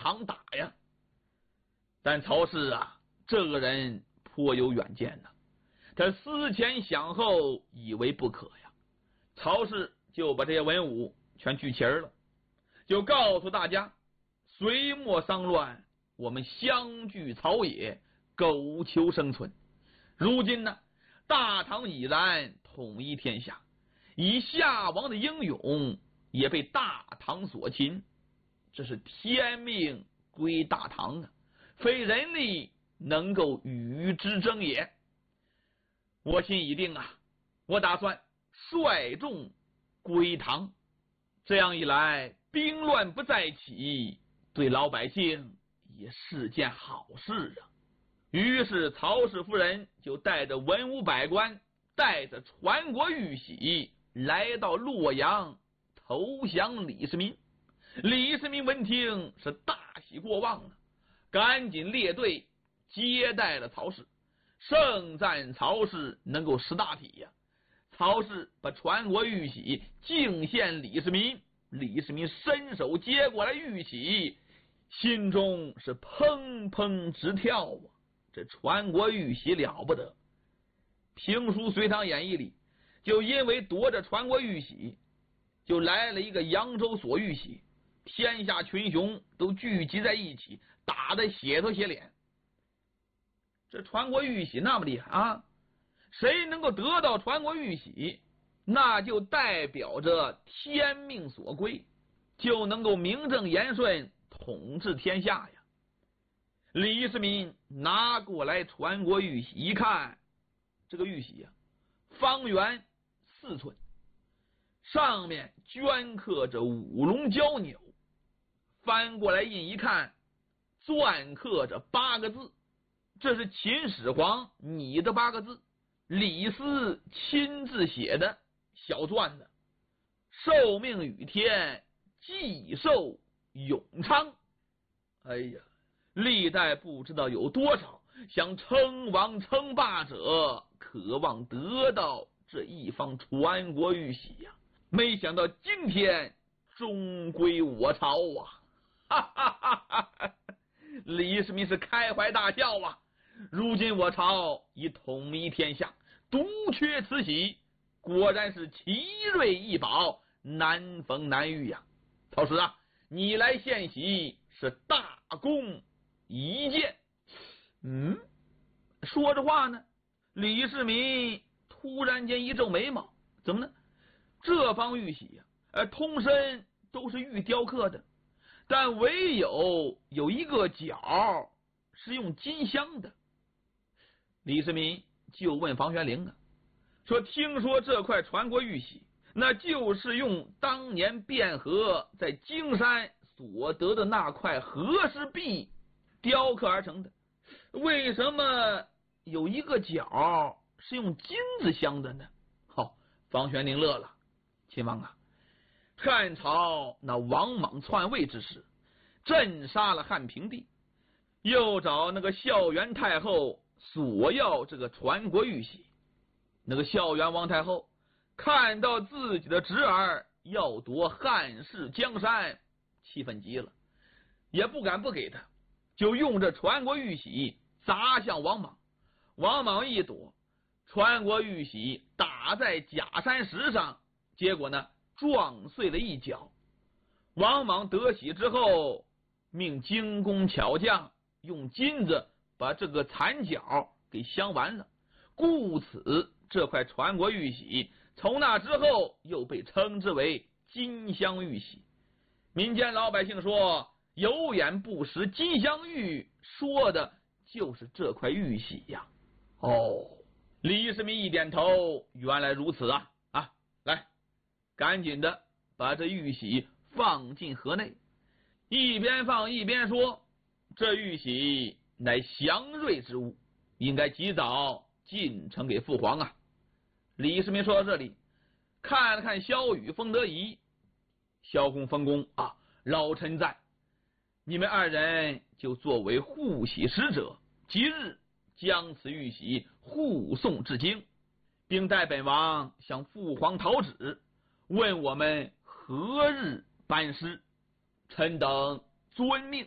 场打呀。但曹氏啊，这个人颇有远见呐，他思前想后，以为不可呀。曹氏就把这些文武全聚齐了，就告诉大家，隋末丧乱，我们相聚草野，苟求生存。如今呢，大唐已然统一天下，以夏王的英勇也被大唐所擒，这是天命归大唐啊，非人力能够与之争也。我心已定啊，我打算率众归唐，这样一来，兵乱不再起，对老百姓也是件好事啊。于是曹氏夫人就带着文武百官，带着传国玉玺来到洛阳投降李世民。李世民闻听是大喜过望啊，赶紧列队接待了曹氏，盛赞曹氏能够识大体呀。曹氏把传国玉玺敬献李世民，李世民伸手接过来玉玺，心中是砰砰直跳啊。这传国玉玺了不得，评书《隋唐演义》里就因为夺着传国玉玺，就来了一个扬州锁玉玺，天下群雄都聚集在一起，打得血头血脸。这传国玉玺那么厉害啊，谁能够得到传国玉玺，那就代表着天命所归，就能够名正言顺统治天下呀。李世民拿过来传国玉玺一看，这个玉玺啊，方圆4寸，上面镌刻着五龙交钮，翻过来印一看，篆刻着8个字，这是秦始皇拟的8个字，李斯亲自写的小篆的，受命于天，既寿永昌。哎呀，历代不知道有多少想称王称霸者渴望得到这一方传国玉玺呀，没想到今天终归我朝啊！哈哈哈哈！李世民是开怀大笑啊！如今我朝已统一天下，独缺此玺，果然是奇瑞异宝，难逢难遇呀！曹氏啊，你来献玺是大功一件。说着话呢，李世民突然间一皱眉毛，怎么呢？这方玉玺呀，通身都是玉雕刻的，但唯有一个角是用金镶的。李世民就问房玄龄啊，说听说这块传国玉玺，那就是用当年卞和在荆山所得的那块和氏璧雕刻而成的，为什么有一个角是用金子镶的呢？房玄龄乐了，亲王啊，汉朝那王莽篡位之时，镇杀了汉平帝，又找那个孝元太后索要这个传国玉玺。那个孝元王太后看到自己的侄儿要夺汉室江山，气愤极了，也不敢不给他，就用这传国玉玺砸向王莽。王莽一躲，传国玉玺打在假山石上，结果呢撞碎了一角。王莽得喜之后，命精工巧匠用金子把这个残角给镶完了，故此这块传国玉玺从那之后又被称之为金镶玉玺。民间老百姓说有眼不识金镶玉，说的就是这块玉玺呀。李世民一点头，原来如此啊！来，赶紧的把这玉玺放进盒内，一边放一边说，这玉玺乃祥瑞之物，应该及早进呈给父皇啊。李世民说到这里，看了看萧雨、封德仪，萧公、封公啊，老臣在，你们2人就作为护玺使者，即日将此玉玺护送至京，并代本王向父皇讨旨，问我们何日班师。臣等遵命。